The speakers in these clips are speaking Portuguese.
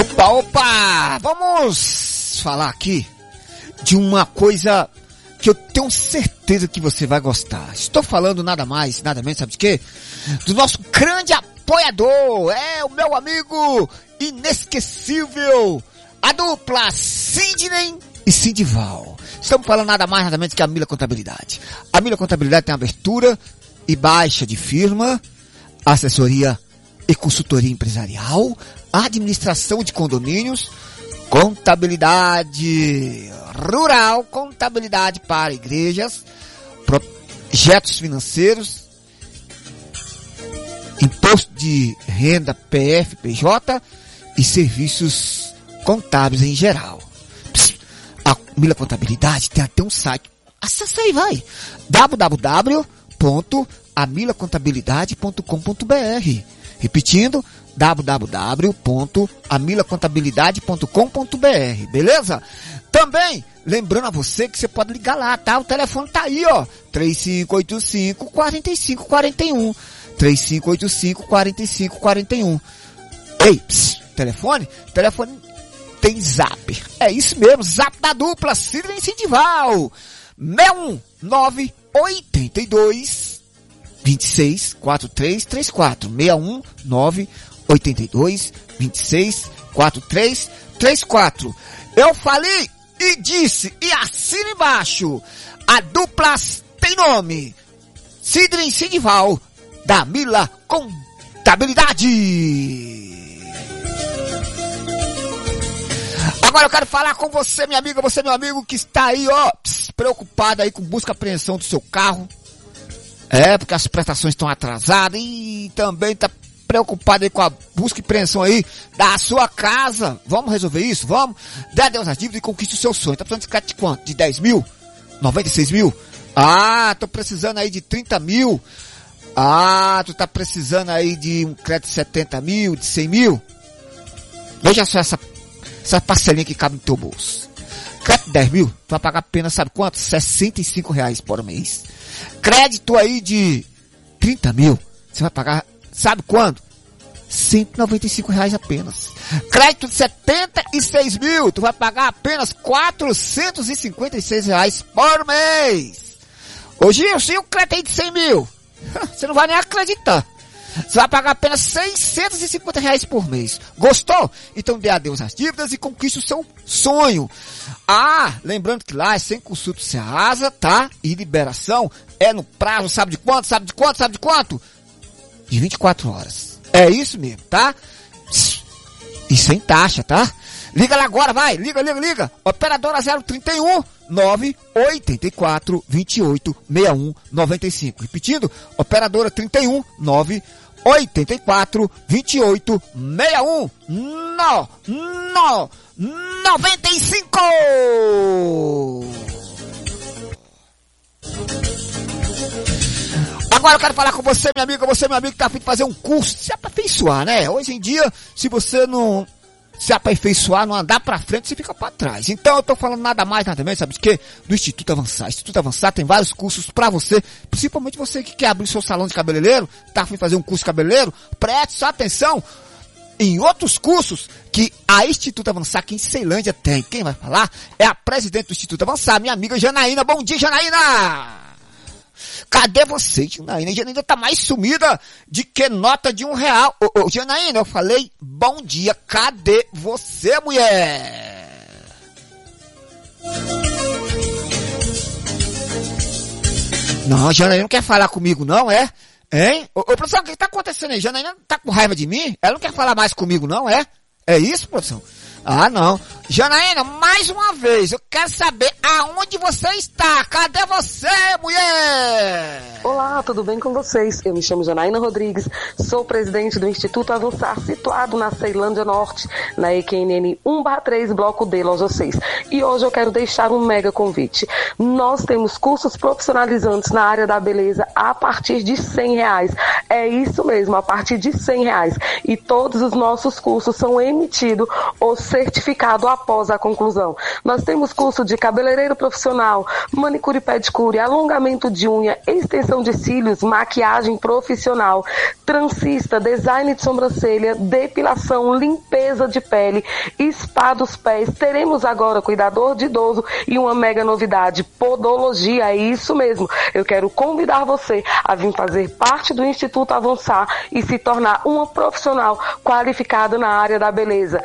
Opa! Vamos falar aqui de uma coisa que eu tenho certeza que você vai gostar. Estou falando nada mais, nada menos, sabe de quê? Do nosso grande apoiador, o meu amigo inesquecível, a dupla Sidney e Sindival. Estamos falando nada mais, nada menos que a Mila Contabilidade. A Mila Contabilidade tem abertura e baixa de firma, assessoria e consultoria empresarial, administração de condomínios, contabilidade rural, contabilidade para igrejas, projetos financeiros, imposto de renda PF, PJ e serviços contábeis em geral. A Mila Contabilidade tem até um site. Acesse aí, vai. www.amilacontabilidade.com.br. Repetindo, www.amilacontabilidade.com.br, beleza? Também, lembrando a você que você pode ligar lá, tá? O telefone tá aí, ó, 3585-4541, 3585-4541. Ei, telefone tem zap, é isso mesmo, zap da dupla Sidney e Sindival, 61982 26 4334, 619 82 26 4334. Eu falei e disse, e assina embaixo, a dupla tem nome, Sidney e Sindival, da Mila Contabilidade. Agora eu quero falar com você, minha amiga, você, meu amigo, que está aí, ó, preocupado aí com busca e apreensão do seu carro. Porque as prestações estão atrasadas e também está preocupado aí com a busca e apreensão aí da sua casa. Vamos resolver isso? Vamos? Dê adeus às dívidas e conquiste o seu sonho. Tá precisando de crédito de quanto? De 10 mil? 96 mil? Tô precisando aí de 30 mil. Tu tá precisando aí de um crédito de 70 mil, de 100 mil? Veja só essa parcelinha que cabe no teu bolso. Crédito de 10 mil, tu vai pagar apenas, sabe quanto? R$65 por mês. Crédito aí de 30 mil, você vai pagar, sabe quando? R$195 apenas. Crédito de 76 mil, tu vai pagar apenas R$456 por mês. Hoje eu sei o crédito aí de 100 mil. Você não vai nem acreditar. Você vai pagar apenas R$650 por mês. Gostou? Então dê adeus às dívidas e conquiste o seu sonho. Lembrando que lá é sem consulta Ceasa, tá? E liberação é no prazo, sabe de quanto? Sabe de quanto? De 24 horas. É isso mesmo, tá? E sem taxa, tá? Liga lá agora, vai. Liga. Operadora 031 984 28 61 95. Repetindo, operadora 31 984 28 61 95. Agora eu quero falar com você, minha amiga, você, meu amigo, que tá a fim de fazer um curso, se aperfeiçoar, né? Hoje em dia, se você não se aperfeiçoar, não andar pra frente, você fica pra trás. Então eu tô falando nada mais, nada menos, sabe de quê? Do Instituto Avançar. Instituto Avançar tem vários cursos pra você, principalmente você que quer abrir seu salão de cabeleireiro, tá a fim de fazer um curso de cabeleireiro, preste sua atenção em outros cursos que a Instituto Avançar aqui em Ceilândia tem. Quem vai falar é a presidente do Instituto Avançar, minha amiga Janaína. Bom dia, Janaína! Cadê você, Janaína? Janaína tá mais sumida de que nota de R$1. Janaína, eu falei bom dia. Cadê você, mulher? Não, Janaína não quer falar comigo não, é? Hein? Produção, o que tá acontecendo aí? Janaína tá com raiva de mim? Ela não quer falar mais comigo não, é? É isso, produção? Não. Janaína, mais uma vez, eu quero saber aonde você está. Cadê você, mulher? Olá, tudo bem com vocês? Eu me chamo Janaína Rodrigues, sou presidente do Instituto Avançar, situado na Ceilândia Norte, na EQNN 1/3, Bloco D, Loja 6. E hoje eu quero deixar um mega convite. Nós temos cursos profissionalizantes na área da beleza a partir de R$100. É isso mesmo, a partir de R$100. E todos os nossos cursos são emitidos ou certificado após a conclusão. Nós temos curso de cabeleireiro profissional, manicure e pedicure, alongamento de unha, extensão de cílios, maquiagem profissional. Transista, design de sobrancelha, depilação, limpeza de pele, spa dos pés. Teremos agora cuidador de idoso e uma mega novidade, podologia. É isso mesmo. Eu quero convidar você a vir fazer parte do Instituto Avançar e se tornar uma profissional qualificada na área da beleza.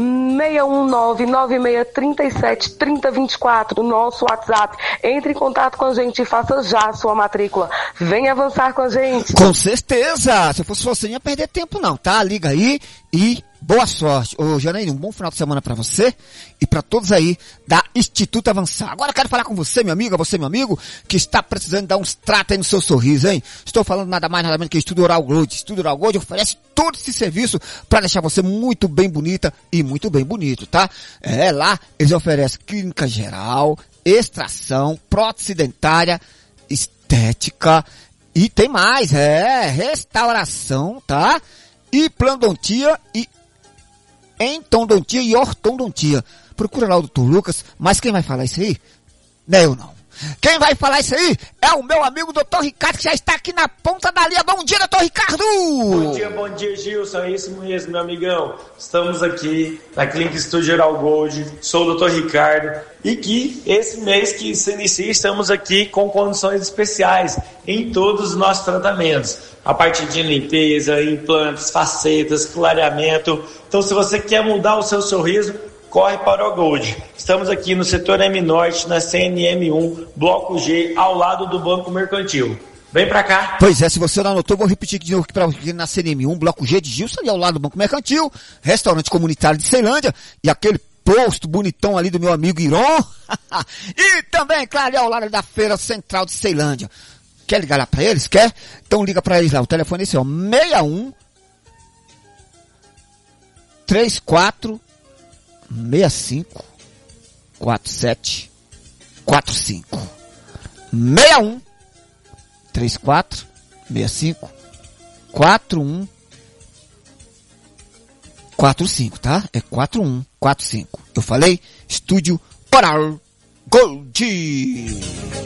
619-9637-3024, nosso WhatsApp. Entre em contato com a gente e faça já a sua matrícula. Venha avançar com a gente. Com certeza! Se eu fosse você, não ia perder tempo não, tá? Liga aí e boa sorte. Ô, Janaína, um bom final de semana pra você e pra todos aí da Instituto Avançar. Agora eu quero falar com você, meu amigo, meu amigo, que está precisando dar uns tratos aí no seu sorriso, hein? Estou falando nada mais, nada menos que Estúdio Oral Gold. Estúdio Oral Gold oferece todo esse serviço pra deixar você muito bem bonita e muito bem bonito, tá? Lá eles oferecem clínica geral, extração, prótese dentária, estética e tem mais, restauração, tá? E plendodontia e endodontia e ortodontia. Procura lá o Dr. Lucas, mas quem vai falar isso aí? Não é eu não. Quem vai falar isso aí é o meu amigo Dr. Ricardo, que já está aqui na ponta da linha. Bom dia, Dr. Ricardo! Bom dia, Gilson. É isso mesmo, meu amigão. Estamos aqui na Clínica Estúdio Oral Gold. Sou o Dr. Ricardo. E que esse mês que se inicia, estamos aqui com condições especiais em todos os nossos tratamentos. A partir de limpeza, implantes, facetas, clareamento. Então, se você quer mudar o seu sorriso, corre para o Gold. Estamos aqui no setor M Norte, na CNM1, Bloco G, ao lado do Banco Mercantil. Vem pra cá. Pois é, se você não anotou, vou repetir de novo aqui pra você, na CNM1, Bloco G de Gilson, ali ao lado do Banco Mercantil, restaurante comunitário de Ceilândia, e aquele posto bonitão ali do meu amigo Iron. E também, claro, ali ao lado da Feira Central de Ceilândia. Quer ligar lá pra eles? Quer? Então liga pra eles lá. O telefone é esse, ó, 61 34 65 47 45 61 34 65 41 45, tá? É 4145. Eu falei Estúdio Oral Gold.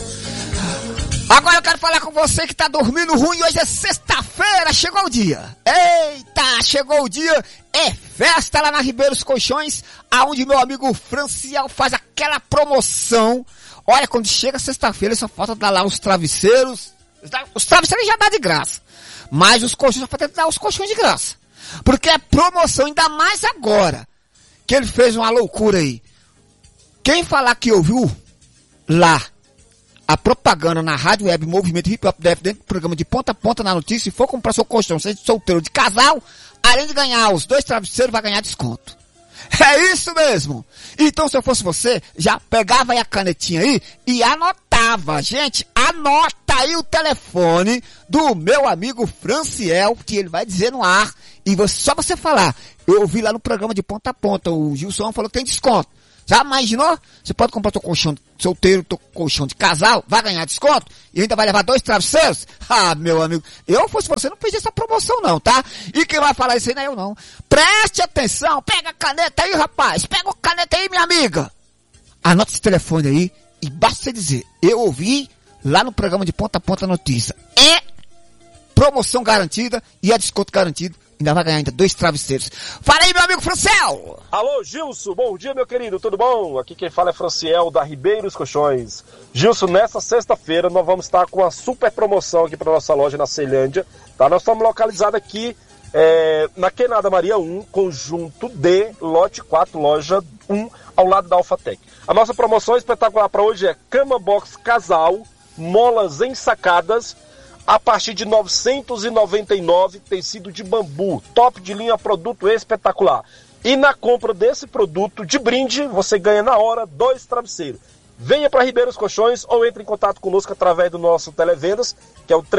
Agora eu quero falar com você que tá dormindo ruim. Hoje é sexta-feira, chegou o dia. Eita, chegou o dia. É festa lá na Ribeiros Colchões, aonde meu amigo Franciel faz aquela promoção. Olha, quando chega sexta-feira, só falta dar lá os travesseiros. Os travesseiros já dá de graça. Mas os colchões, só falta dar os colchões de graça. Porque é promoção, ainda mais agora, que ele fez uma loucura aí. Quem falar que ouviu lá a propaganda na Rádio Web Movimento Hip Hop Def, dentro do programa de ponta a ponta na notícia, e for comprar seu colchão, seja de solteiro ou de casal, além de ganhar os 2 travesseiros, vai ganhar desconto. É isso mesmo. Então, se eu fosse você, já pegava aí a canetinha aí e anotava. Gente, anota aí o telefone do meu amigo Franciel, que ele vai dizer no ar, e só você falar. Eu ouvi lá no programa de ponta a ponta, o Gilson falou que tem desconto. Já imaginou? Você pode comprar teu colchão solteiro, teu colchão de casal, vai ganhar desconto e ainda vai levar 2 travesseiros? Ah, meu amigo, eu fosse você, não pedi essa promoção não, tá? E quem vai falar isso aí não é eu não. Preste atenção, pega a caneta aí, rapaz, pega a caneta aí, minha amiga. Anota esse telefone aí e basta você dizer, eu ouvi lá no programa de ponta a ponta notícia. É promoção garantida e é desconto garantido. Ainda vai ganhar ainda 2 travesseiros. Fala aí, meu amigo Franciel! Alô, Gilson, bom dia, meu querido, tudo bom? Aqui quem fala é Franciel, da Ribeiros Colchões. Gilson, nessa sexta-feira nós vamos estar com uma super promoção aqui para nossa loja na Ceilândia, tá? Nós estamos localizados aqui na Quenada Maria 1, conjunto D, lote 4, loja 1, ao lado da Alphatec. A nossa promoção espetacular para hoje é cama box casal, molas ensacadas, a partir de R$ 999, tecido de bambu, top de linha, produto espetacular. E na compra desse produto de brinde, você ganha na hora 2 travesseiros. Venha para Ribeiros Colchões ou entre em contato conosco através do nosso televendas, que é o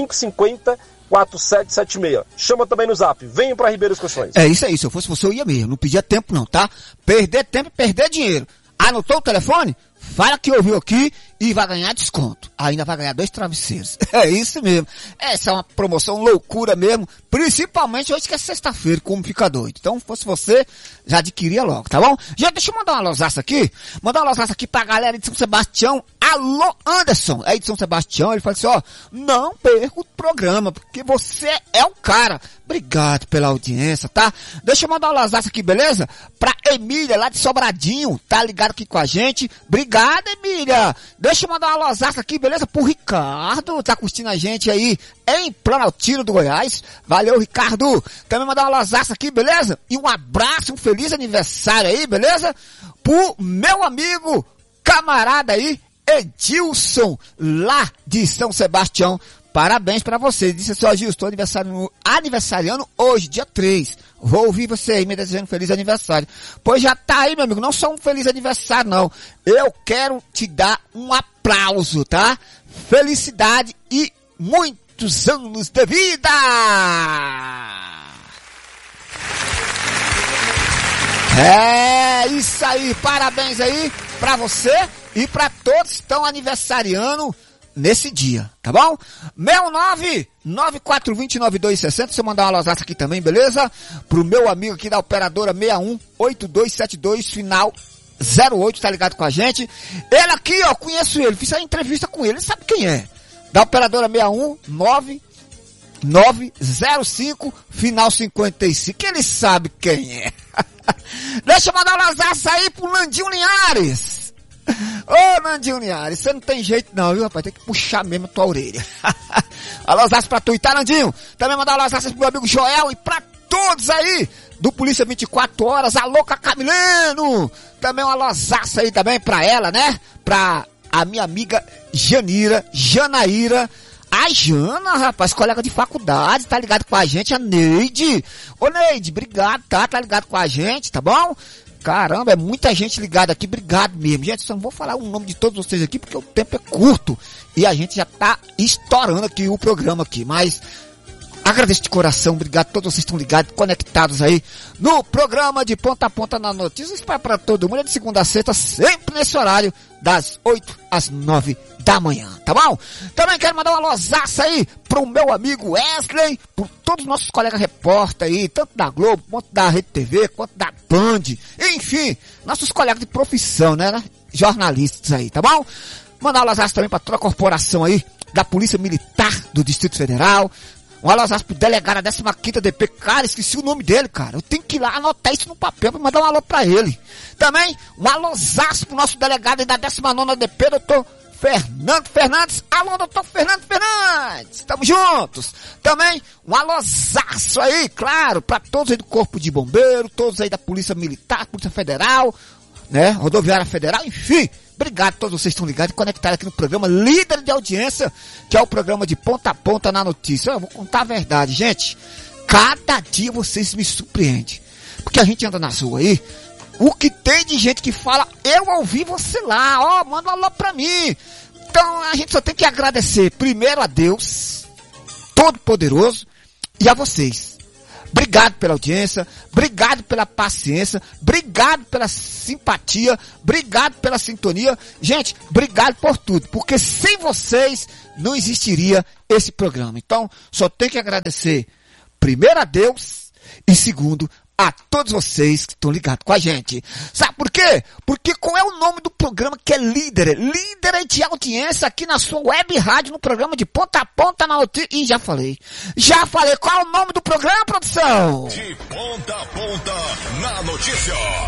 3550-4776. Chama também no zap, venha para Ribeiros Colchões. É isso aí, se eu fosse você eu ia mesmo, não pedia tempo não, tá? Perder tempo e perder dinheiro. Anotou o telefone? fala que ouviu aqui e vai ganhar desconto. Ainda vai ganhar 2 travesseiros. É isso mesmo. Essa é uma promoção loucura mesmo. Principalmente hoje que é sexta-feira, como fica doido. Então, se fosse você, já adquiria logo, tá bom? Gente, deixa eu mandar uma losaça aqui. Mandar uma losaça aqui pra galera de São Sebastião. Alô, Anderson. Aí de São Sebastião, ele fala assim, ó, não perca o programa, porque você é o cara. Obrigado pela audiência, tá? Deixa eu mandar uma losaça aqui, beleza? Pra Emília, lá de Sobradinho, tá ligado aqui com a gente. Obrigado, Emília. Deixa eu mandar uma losaça aqui, beleza? Pro Ricardo, tá curtindo a gente aí em Planaltino do Goiás. Valeu, Ricardo. Também mandar uma losaça aqui, beleza? E um abraço, um feliz aniversário aí, beleza? Pro meu amigo, camarada aí, Edilson, lá de São Sebastião. Parabéns pra você. Disse assim, ó, Gil, estou aniversariando hoje, dia 3. Vou ouvir você aí me desejando um feliz aniversário. Pois já tá aí, meu amigo. Não só um feliz aniversário, não. Eu quero te dar um aplauso, tá? Felicidade e muitos anos de vida! É isso aí. Parabéns aí pra você e pra todos que estão aniversariando nesse dia, tá bom? 69-9420-9260, se eu mandar uma losaça aqui também, beleza? Pro meu amigo aqui da operadora 618272, final 08, tá ligado com a gente? Ele aqui, ó, conheço ele, fiz a entrevista com ele sabe quem é. Da operadora 61905, final 55, que ele sabe quem é. Deixa eu mandar uma losaça aí pro Nandinho Linhares. Ô, Nandinho Linhares, você não tem jeito não, viu, rapaz? Tem que puxar mesmo a tua orelha. Alôzaço pra tu, e tá, Nandinho? Também mandar alôzaço pro meu amigo Joel e pra todos aí do Polícia 24 Horas, a louca Camileno. Também uma alôzaço aí também pra ela, né? Pra a minha amiga Janaíra. A Jana, rapaz, colega de faculdade, tá ligado com a gente, a Neide. Ô, Neide, obrigado, tá ligado com a gente, tá bom? Caramba, é muita gente ligada aqui, obrigado mesmo. Gente, só não vou falar o nome de todos vocês aqui, porque o tempo é curto. E a gente já tá estourando aqui o programa aqui, mas agradeço de coração, obrigado a todos vocês que estão ligados, conectados aí no programa de Ponta a Ponta na Notícias, para todo mundo, é de segunda a sexta, sempre nesse horário, das 8 às 9 da manhã, tá bom? Também quero mandar uma losaça aí pro meu amigo Wesley, por todos os nossos colegas repórteres aí, tanto da Globo, quanto da Rede TV, quanto da Band, enfim, nossos colegas de profissão, né? Jornalistas aí, tá bom? Mandar uma losaça também pra toda a corporação aí, da Polícia Militar do Distrito Federal. Um alôzaço pro delegado da 15ª DP. Cara, esqueci o nome dele, cara. Eu tenho que ir lá anotar isso no papel pra mandar um alô pra ele. Também, um alôzaço pro nosso delegado da 19ª DP, doutor Fernando Fernandes. Alô, doutor Fernando Fernandes. Tamo juntos. Também, um alôzaço aí, claro, pra todos aí do Corpo de Bombeiro, todos aí da Polícia Militar, Polícia Federal, né? Rodoviária Federal, enfim. Obrigado a todos vocês que estão ligados e conectados aqui no programa líder de audiência, que é o programa de Ponta a Ponta na Notícia. Eu vou contar a verdade, gente. Cada dia vocês me surpreendem. Porque a gente anda nas ruas aí, o que tem de gente que fala, eu ouvi você lá, ó, manda um alô pra mim. Então a gente só tem que agradecer primeiro a Deus, Todo-Poderoso, e a vocês. Obrigado pela audiência, obrigado pela paciência, obrigado pela simpatia, obrigado pela sintonia. Gente, obrigado por tudo, porque sem vocês não existiria esse programa. Então, só tenho que agradecer primeiro a Deus e segundo a todos vocês que estão ligados com a gente. Sabe por quê? Porque qual é o nome do programa que é líder? Líder de audiência aqui na sua web rádio, no programa de Ponta a Ponta na Notícia. E já falei, qual é o nome do programa, produção? De Ponta a Ponta na Notícia.